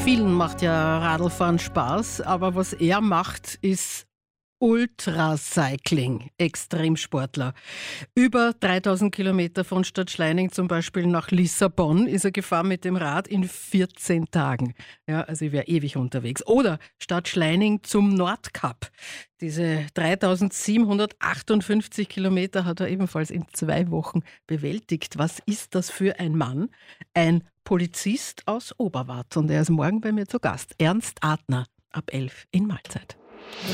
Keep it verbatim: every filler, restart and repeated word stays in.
Vielen macht ja Radlfahren Spaß, aber was er macht, ist Ultracycling, Extremsportler. Über dreitausend Kilometer von Stadt Schleining zum Beispiel nach Lissabon ist er gefahren mit dem Rad in vierzehn Tagen. Ja, also ich wäre ewig unterwegs. Oder Stadt Schleining zum Nordkap. Diese dreitausendsiebenhundertachtundfünfzig Kilometer hat er ebenfalls in zwei Wochen bewältigt. Was ist das für ein Mann? Ein Polizist aus Oberwart. Und er ist morgen bei mir zu Gast. Ernst Adner, ab elf in Mahlzeit.